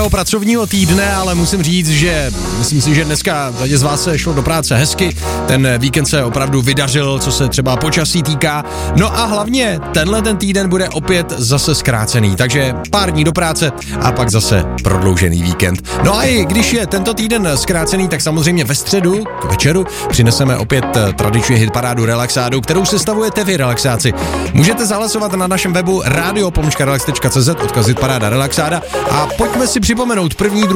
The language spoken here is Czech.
pracovního týdne, ale musím říct, že myslím si, že dneska tady z vás se šlo do práce hezky, ten víkend se opravdu vydařil, co se třeba počasí týká, no a hlavně tenhle ten týden bude opět zase zkrácený, takže pár dní do práce a pak zase prodloužený víkend. No a i když je tento týden zkrácený, tak samozřejmě ve středu k večeru přineseme opět tradiční hitparádu Relaxádu, kterou sestavujete vy, relaxáci. Můžete zahlasovat na našem webu radio.relax.cz, odkaz hitparáda Relaxáda a pojďme si připomenout první,